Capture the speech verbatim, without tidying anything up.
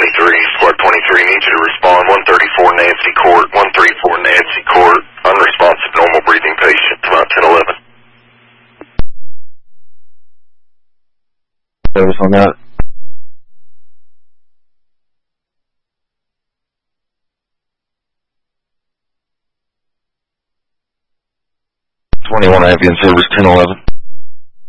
twenty-three, Squad twenty-three, need you to respond. one thirty-four Nancy Court, one thirty-four Nancy Court, unresponsive normal breathing patient, about ten eleven. Service on that. twenty-one ambient service, ten eleven.